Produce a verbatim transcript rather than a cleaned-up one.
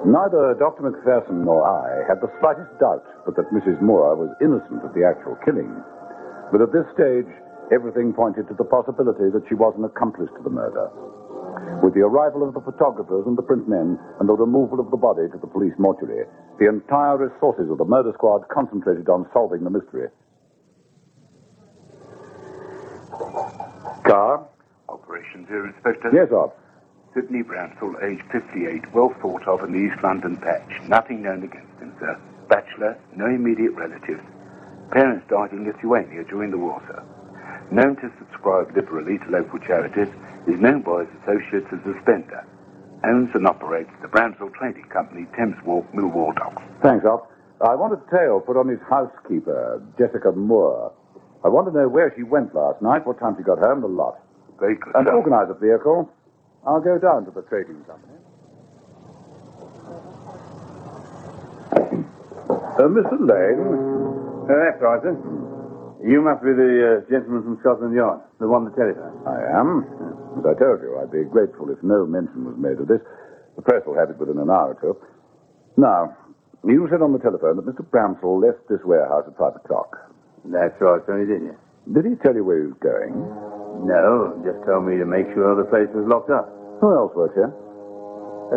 Neither Doctor Macpherson nor I had the slightest doubt but that Missus Moore was innocent of the actual killing. But at this stage, everything pointed to the possibility that she was an accomplice to the murder. With the arrival of the photographers and the print men and the removal of the body to the police mortuary, the entire resources of the murder squad concentrated on solving the mystery. Car? Operations here, Inspector. Yes, sir. Sidney Bramsall, age fifty-eight, well thought of in the East London patch. Nothing known against him, sir. Bachelor, no immediate relatives. Parents died in Lithuania during the war, sir. Known to subscribe liberally to local charities, is known by his associates as a spender. Owns and operates the Bramsall Trading Company, Thames Walk, Millwall Docks. Thanks, Alf. I want a tale put on his housekeeper, Jessica Moore. I want to know where she went last night, what time she got home, the lot. Very good, And sir. organize a vehicle. I'll go down to the trading company. Uh, Mister Lane? Uh, that's right, sir. You must be the uh, gentleman from Scotland Yard, the one that telephoned. I am. As I told you, I'd be grateful if no mention was made of this. The press will have it within an hour or two. Now, you said on the telephone that Mister Bramsall left this warehouse at five o'clock. That's right, sir, he did, yes. Did he tell you where he was going? No, just told me to make sure the place was locked up. Who else works here?